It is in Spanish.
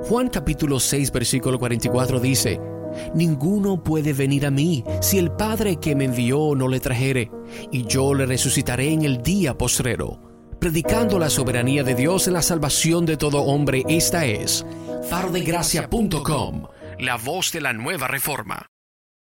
Juan capítulo 6 versículo 44 dice: Ninguno puede venir a mí si el Padre que me envió no le trajere, y yo le resucitaré en el día postrero. Predicando la soberanía de Dios en la salvación de todo hombre, esta es farodegracia.com, la voz de la nueva reforma.